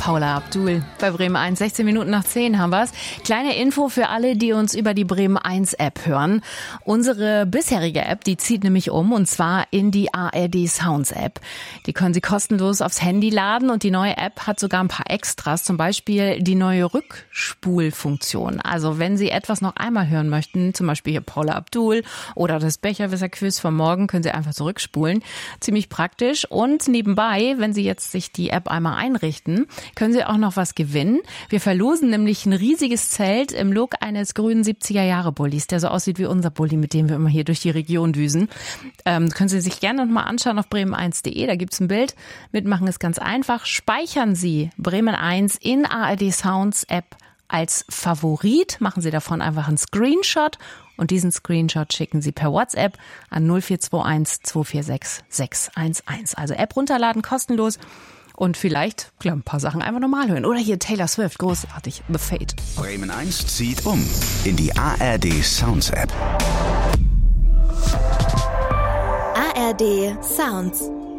Paula Abdul bei Bremen 1. 16 Minuten nach 10 haben wir's. Kleine Info für alle, die uns über die Bremen 1 App hören. Unsere bisherige App, die zieht nämlich um, und zwar in die ARD Sounds App. Die können Sie kostenlos aufs Handy laden, und die neue App hat sogar ein paar Extras, zum Beispiel die neue Rückspulfunktion. Also wenn Sie etwas noch einmal hören möchten, zum Beispiel hier Paula Abdul oder das Becherwisser-Quiz von morgen, können Sie einfach zurückspulen. Ziemlich praktisch. Und nebenbei, wenn Sie jetzt sich die App einmal einrichten, können Sie auch noch was gewinnen. Wir verlosen nämlich ein riesiges Zelt im Look eines grünen 70er-Jahre-Bullis, der so aussieht wie unser Bulli, mit dem wir immer hier durch die Region düsen. Können Sie sich gerne noch mal anschauen auf bremen1.de, da gibt's ein Bild. Mitmachen ist ganz einfach. Speichern Sie Bremen 1 in ARD Sounds App als Favorit. Machen Sie davon einfach einen Screenshot, und diesen Screenshot schicken Sie per WhatsApp an 0421 246 611. Also App runterladen, kostenlos. Und vielleicht, klar, ein paar Sachen einfach normal hören. Oder hier Taylor Swift, großartig, The Fate. Bremen 1 zieht um in die ARD Sounds App. ARD Sounds.